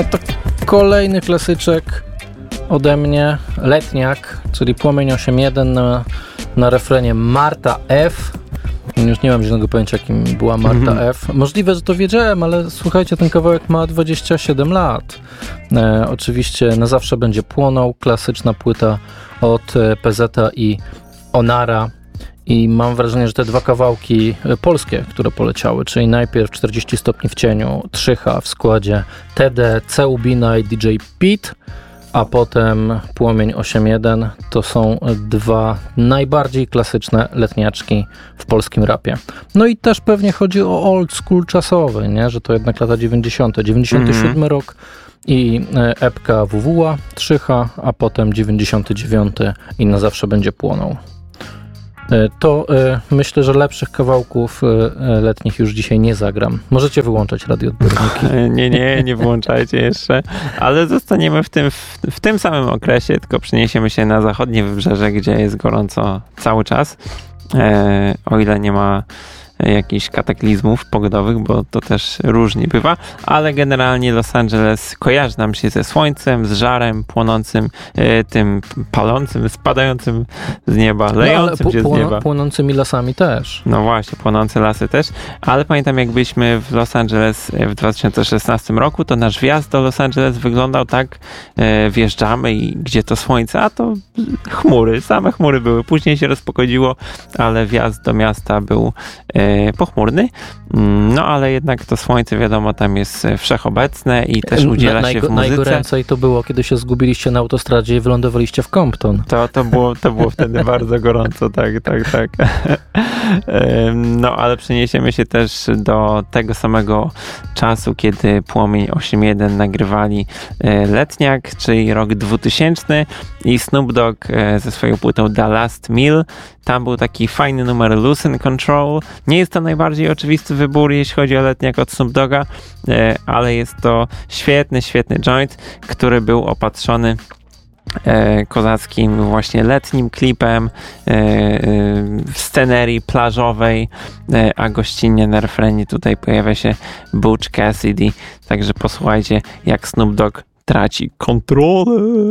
No to kolejny klasyczek ode mnie, Letniak, czyli Płomień 8.1 na refrenie Marta F. Już nie mam żadnego pojęcia, kim była Marta F. Możliwe, że to wiedziałem, ale słuchajcie, ten kawałek ma 27 lat. Oczywiście Na zawsze będzie płonął, klasyczna płyta od PZ i Onara. I mam wrażenie, że te dwa kawałki polskie, które poleciały, czyli najpierw 40 stopni w cieniu, Trzycha w składzie TD, Ceubina i DJ Pete, a potem Płomień 8.1, to są dwa najbardziej klasyczne letniaczki w polskim rapie. No i też pewnie chodzi o old school czasowy, nie? Że to jednak lata 90. 97 rok i epka WWA, Trzycha, a potem 99 i Na zawsze będzie płonął. To myślę, że lepszych kawałków letnich już dzisiaj nie zagram. Możecie wyłączać radioodbiorniki. Nie wyłączajcie jeszcze, ale zostaniemy w tym samym okresie, tylko przeniesiemy się na zachodnie wybrzeże, gdzie jest gorąco cały czas, o ile nie ma jakichś kataklizmów pogodowych, bo to też różnie bywa, ale generalnie Los Angeles kojarzy nam się ze słońcem, z żarem płonącym, tym palącym, spadającym z nieba, lejącym się z nieba. Płonącymi lasami też. No właśnie, płonące lasy też, ale pamiętam, jak byliśmy w Los Angeles w 2016 roku, to nasz wjazd do Los Angeles wyglądał tak, wjeżdżamy i gdzie to słońce, a to chmury, same chmury były. Później się rozpogodziło, ale wjazd do miasta był pochmurny, no ale jednak to słońce, wiadomo, tam jest wszechobecne i też udziela się w muzyce. Najgoręcej to było, kiedy się zgubiliście na autostradzie i wylądowaliście w Compton. To było wtedy bardzo gorąco, tak. No ale przeniesiemy się też do tego samego czasu, kiedy Płomień 8.1 nagrywali Letniak, czyli rok 2000 i Snoop Dogg ze swoją płytą The Last Meal. Tam był taki fajny numer Loosen Control. Nie jest to najbardziej oczywisty wybór, jeśli chodzi o Letniak od Snoop Dogga, ale jest to świetny joint, który był opatrzony kozackim właśnie letnim klipem w scenerii plażowej, a gościnnie na refrenie tutaj pojawia się Butch Cassidy, także posłuchajcie, jak Snoop Dogg traci kontrolę.